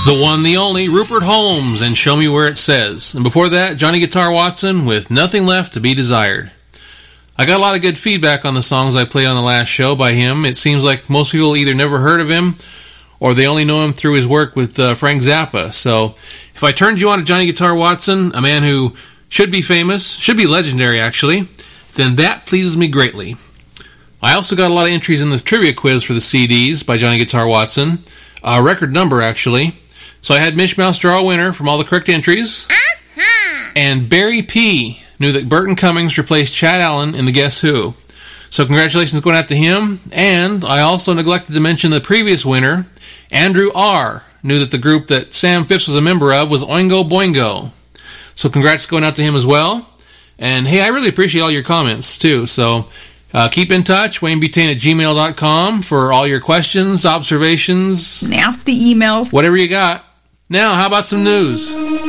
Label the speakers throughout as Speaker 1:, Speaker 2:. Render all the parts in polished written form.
Speaker 1: The one, the only, Rupert Holmes, and Show Me Where It Says. And before that, Johnny Guitar Watson with Nothing Left to Be Desired. I got a lot of good feedback on the songs I played on the last show by him. It seems like most people either never heard of him or they only know him through his work with Frank Zappa. So if I turned you on to Johnny Guitar Watson, a man who should be famous, should be legendary actually, then that pleases me greatly. I also got a lot of entries in the trivia quiz for the CDs by Johnny Guitar Watson. A record number actually. So I had Mish Mouse draw a winner from all the correct entries. And Barry P. knew that Burton Cummings replaced Chad Allen in the Guess Who. So congratulations going out to him. And I also neglected to mention the previous winner, Andrew R. knew that the group that Sam Phipps was a member of was Oingo Boingo. So congrats going out to him as well. And hey, I really appreciate all your comments too. So keep in touch, WayneButane@gmail.com for all your questions, observations,
Speaker 2: nasty emails,
Speaker 1: whatever you got. Now, how about some news?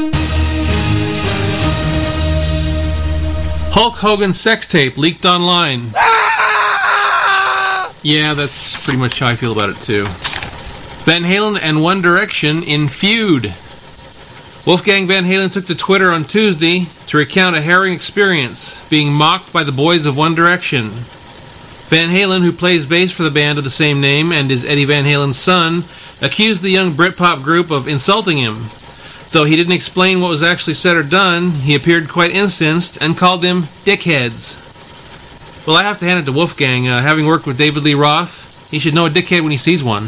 Speaker 1: Hulk Hogan's sex tape leaked online. Yeah, that's pretty much how I feel about it too. Van Halen and One Direction in feud. Wolfgang Van Halen took to Twitter on Tuesday to recount a harrowing experience being mocked by the boys of One Direction. Van Halen, who plays bass for the band of the same name and is Eddie Van Halen's son, accused the young Britpop group of insulting him. Though he didn't explain what was actually said or done, he appeared quite incensed and called them dickheads. Well, I have to hand it to Wolfgang. Having worked with David Lee Roth, he should know a dickhead when he sees one.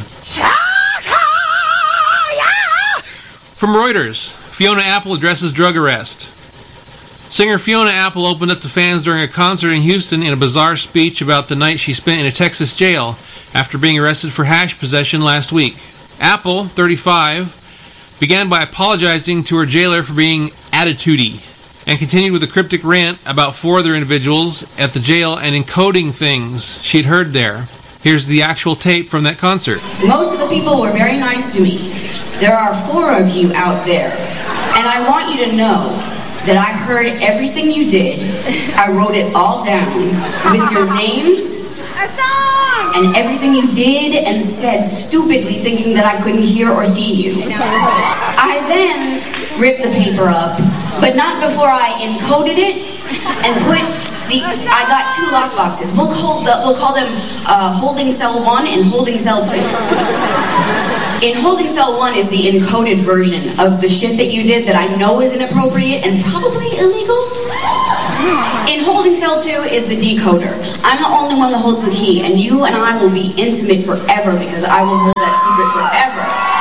Speaker 1: From Reuters, Fiona Apple addresses drug arrest. Singer Fiona Apple opened up to fans during a concert in Houston in a bizarre speech about the night she spent in a Texas jail after being arrested for hash possession last week. Apple, 35, began by apologizing to her jailer for being attitudey and continued with a cryptic rant about 4 other individuals at the jail and encoding things she'd heard there. Here's the actual tape from that concert.
Speaker 3: Most of the people were very nice to me. There are 4 of you out there, and I want you to know that I heard everything you did. I wrote it all down with your names and everything you did and said, stupidly thinking that I couldn't hear or see you. I then ripped the paper up, but not before I encoded it and put I got 2 lockboxes. We'll call them holding cell 1 and holding cell 2. In holding cell 1 is the encoded version of the shit that you did that I know is inappropriate and probably illegal. In holding cell 2 is the decoder. I'm the only one that holds the key, and you and I will be intimate forever because I will hold that secret forever.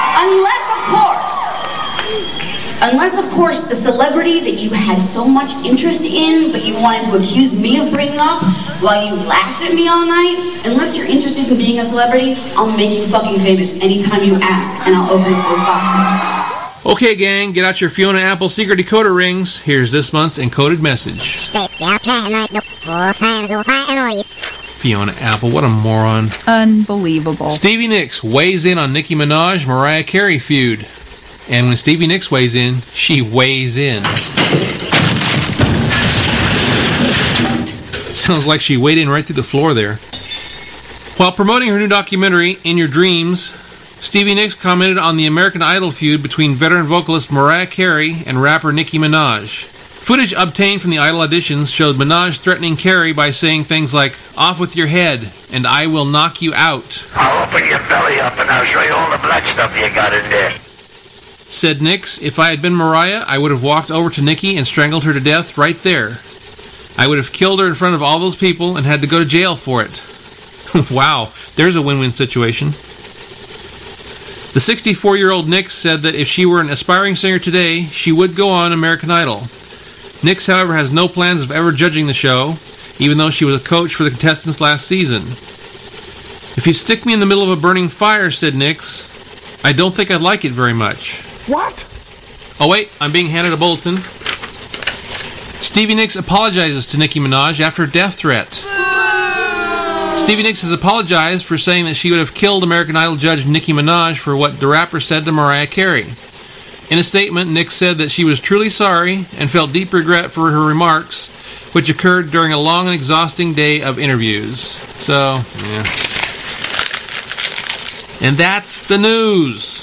Speaker 3: Unless, of course, the celebrity that you had so much interest in, but you wanted to accuse me of bringing up while you laughed at me all night, unless you're interested in being a celebrity, I'll make you fucking famous anytime you ask, and I'll open up those boxes.
Speaker 1: Okay, gang, get out your Fiona Apple secret decoder rings. Here's this month's encoded message. Fiona Apple, what a moron.
Speaker 2: Unbelievable.
Speaker 1: Stevie Nicks weighs in on Nicki Minaj, Mariah Carey feud. And when Stevie Nicks weighs in, she weighs in. Sounds like she weighed in right through the floor there. While promoting her new documentary, In Your Dreams, Stevie Nicks commented on the American Idol feud between veteran vocalist Mariah Carey and rapper Nicki Minaj. Footage obtained from the Idol auditions showed Minaj threatening Carey by saying things like, "Off with your head," and "I will knock you out."
Speaker 4: "I'll open your belly up and I'll show you all the black stuff you got in there."
Speaker 1: Said Nicks, "If I had been Mariah, I would have walked over to Nicki and strangled her to death right there. I would have killed her in front of all those people and had to go to jail for it." Wow, there's a win-win situation. The 64-year-old Nicks said that if she were an aspiring singer today, she would go on American Idol. Nicks, however, has no plans of ever judging the show, even though she was a coach for the contestants last season. "If you stick me in the middle of a burning fire," said Nicks, "I don't think I'd like it very much."
Speaker 5: What?
Speaker 1: Oh wait, I'm being handed a bulletin. Stevie Nicks apologizes to Nicki Minaj after a death threat. Stevie Nicks has apologized for saying that she would have killed American Idol judge Nicki Minaj for what the rapper said to Mariah Carey. In a statement, Nicks said that she was truly sorry and felt deep regret for her remarks, which occurred during a long and exhausting day of interviews. So, yeah. And that's the news.